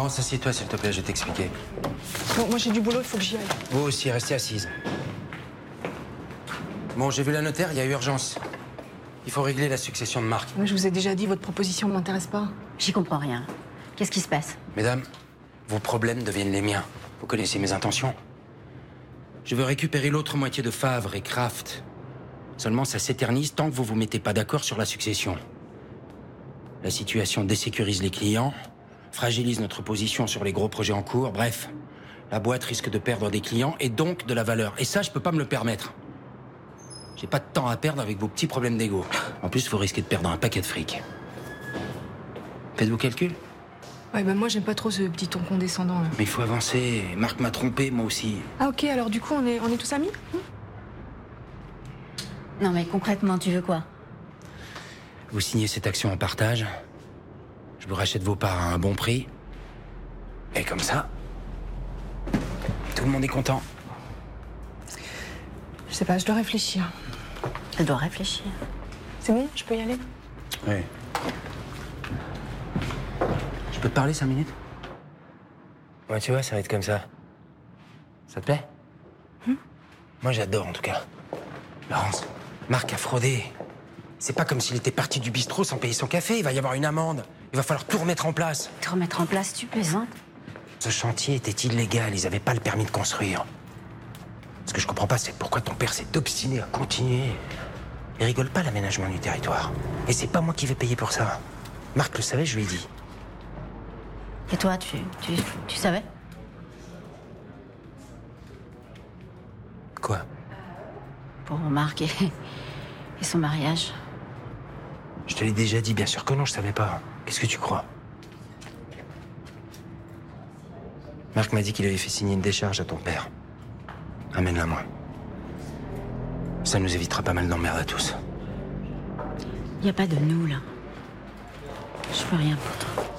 Laurence, assieds-toi s'il te plaît, je vais t'expliquer. Bon, moi j'ai du boulot, il faut que j'y aille. Vous aussi, restez assise. Bon, j'ai vu la notaire, il y a urgence. Il faut régler la succession de Marc. Moi je vous ai déjà dit, votre proposition ne m'intéresse pas. J'y comprends rien. Qu'est-ce qui se passe? Mesdames, vos problèmes deviennent les miens. Vous connaissez mes intentions. Je veux récupérer l'autre moitié de Favre et Kraft. Seulement, ça s'éternise tant que vous vous mettez pas d'accord sur la succession. La situation désécurise les clients, fragilise notre position sur les gros projets en cours. Bref, la boîte risque de perdre des clients et donc de la valeur. Et ça, je peux pas me le permettre. J'ai pas de temps à perdre avec vos petits problèmes d'ego. En plus, vous risquez de perdre un paquet de fric. Faites-vous calcul? Ouais, ben moi j'aime pas trop ce petit ton condescendant là. Mais il faut avancer. Marc m'a trompé, moi aussi. Ah ok, alors du coup on est tous amis? Non mais concrètement, tu veux quoi? Vous signez cette action en partage. Je vous rachète vos parts à un bon prix. Et comme ça, tout le monde est content. Je sais pas, je dois réfléchir. Elle doit réfléchir. C'est bon, je peux y aller? Oui. Je peux te parler 5 minutes? Ouais, tu vois, ça va être comme ça. Ça te plaît? Moi, j'adore, en tout cas. Laurence, Marc a fraudé. C'est pas comme s'il était parti du bistrot sans payer son café. Il va y avoir une amende. Il va falloir tout remettre en place. Te remettre en place, tu plaisantes? Ce chantier était illégal. Ils avaient pas le permis de construire. Ce que je comprends pas, c'est pourquoi ton père s'est obstiné à continuer. Il rigole pas l'aménagement du territoire. Et c'est pas moi qui vais payer pour ça. Marc le savait, je lui ai dit. Et toi, tu savais? Quoi? Pour Marc et son mariage. Je te l'ai déjà dit, bien sûr que non, je savais pas. Qu'est-ce que tu crois? Marc m'a dit qu'il avait fait signer une décharge à ton père. Amène-la moi. Ça nous évitera pas mal d'emmerdes à tous. Y a pas de nous, là. Je peux rien pour toi.